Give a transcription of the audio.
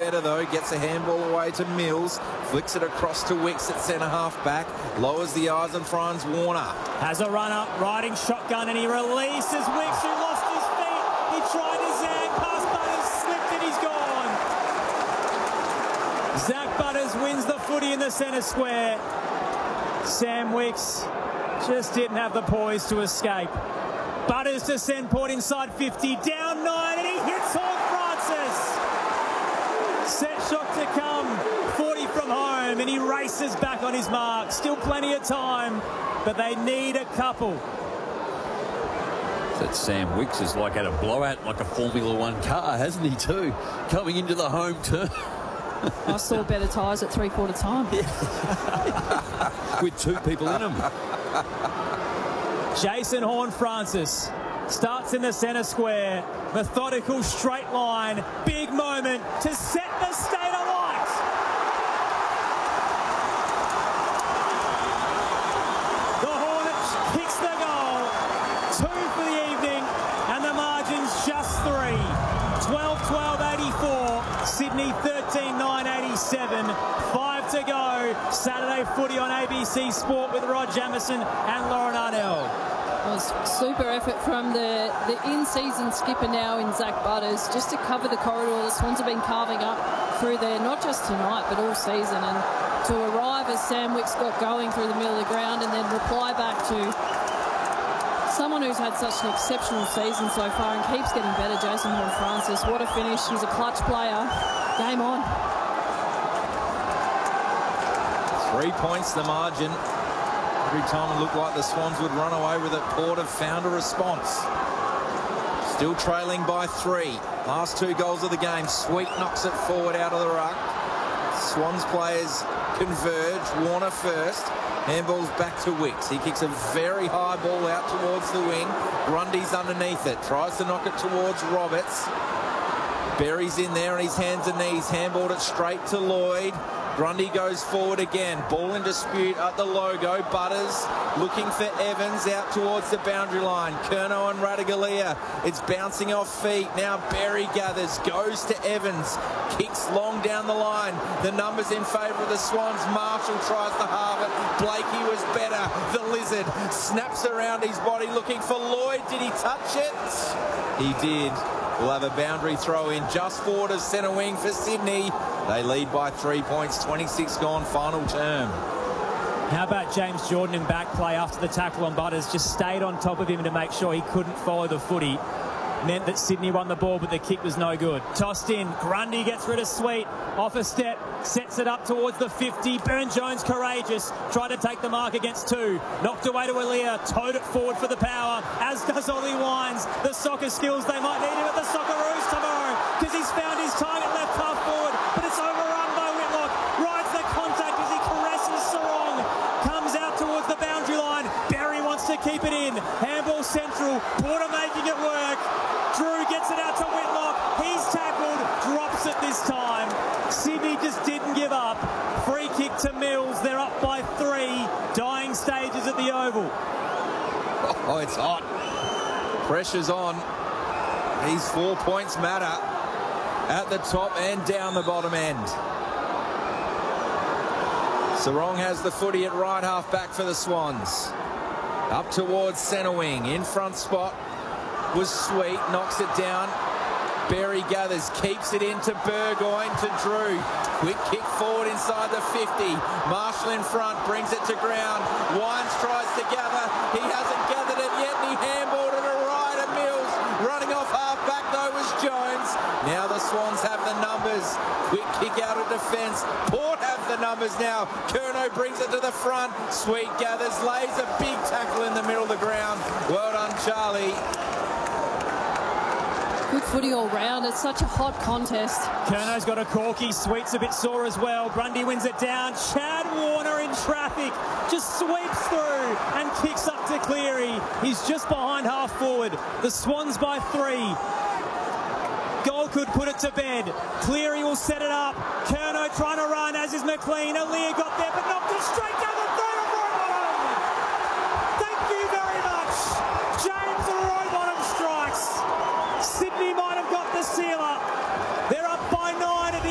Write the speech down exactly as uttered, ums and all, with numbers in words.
better though, gets a handball away to Mills, flicks it across to Wicks at centre half back, lowers the eyes and finds Warner. Has a run up, riding shotgun, and he releases Wicks, who lost his feet. He tried to zag past Butters, slipped, and he's gone. Zach Butters wins the footy in the centre square. Sam Wicks just didn't have the poise to escape. Butters to send Port inside fifty, down nine, and he hits Horn Francis. Set shot to come, forty from home, and he races back on his mark. Still plenty of time, but they need a couple. That Sam Wicks is like at a blowout, like a Formula One car, hasn't he too? Coming into the home turn. I saw better tyres at three-quarter time. With two people in them. Jason Horne-Francis starts in the centre square. Methodical straight line. Big moment to set the state alight. The Hornets kicks the goal. Two for the evening, and the margin's just three. twelve twelve eighty-four. Sydney thirteen nine eighty-seven. Five to go. Saturday footy on A B C Sport with Rod Jamieson and Lauren Arnell. It was super effort from the, the in-season skipper now in Zach Butters, just to cover the corridor. The Swans have been carving up through there, not just tonight, but all season. And to arrive as Sam Wicks got going through the middle of the ground and then reply back to someone who's had such an exceptional season so far and keeps getting better, Jason Horne-Francis. What a finish. He's a clutch player. Game on. Three points the margin. Every time it looked like the Swans would run away with it, Port have found a response. Still trailing by three. Last two goals of the game. Sweet knocks it forward out of the ruck. Swans players converge. Warner first. Handball's back to Wicks. He kicks a very high ball out towards the wing. Grundy's underneath it. Tries to knock it towards Roberts. Berry's in there on his hands and knees. Handballed it straight to Lloyd. Grundy goes forward again. Ball in dispute at the logo. Butters looking for Evans out towards the boundary line. Curnow and Radigalia. It's bouncing off feet. Now Berry gathers. Goes to Evans. Kicks long down the line. The numbers in favour of the Swans. Marshall tries to halve it. Blakey was better. The Lizard snaps around his body looking for Lloyd. Did he touch it? He did. We'll have a boundary throw in just forward of centre wing for Sydney. They lead by three points, twenty-six gone, final term. How about James Jordan in back play after the tackle on Butters? Just stayed on top of him to make sure he couldn't follow the footy. Meant that Sydney won the ball, but the kick was no good. Tossed in. Grundy gets rid of Sweet. Off a step. Sets it up towards the fifty. Burne-Jones courageous. Tried to take the mark against two. Knocked away to Aaliyah. Towed it forward for the power. As does Ollie Wines. The soccer skills, they might need him at the Socceroos tomorrow, because he's found his target left half forward, but it's overrun by Whitlock. Rides the contact as he caresses Sarong. Comes out towards the boundary line. Berry wants to keep it in. Handball central. Porter making it work. Drew gets it out to Whitlock. He's tackled. Drops it this time. Sydney just didn't give up. Free kick to Mills. They're up by three. Dying stages at the Oval. Oh, it's hot. Pressure's on. These four points matter at the top and down the bottom end. Sarong has the footy at right half back for the Swans. Up towards centre wing. In front spot was Sweet. Knocks it down. Berry gathers. Keeps it into Burgoyne to Drew. Quick kick forward inside the fifty. Marshall in front. Brings it to ground. Wines tries to gather. He hasn't gathered it yet. And he handballed it right at Mills. Running off half back though was Jones. Now the Swans have the numbers. Quick kick out of defence. Port have the numbers now. Curnow brings it to the front. Sweet gathers. Lays a big tackle in the middle of the ground. Well done, Charlie. Good footy all round. It's such a hot contest. Curnow's got a corky. Sweet's a bit sore as well. Grundy wins it down. Chad Warner in traffic. Just sweeps through and kicks up to Cleary. He's just behind half forward. The Swans by three. Goal could put it to bed. Cleary will set it up. Curnow trying to run, as is McLean. Aaliyah got there, but knocked it straight down the throat of Roybottom. Thank you very much. James Roybottom strikes. Sydney might have got the sealer,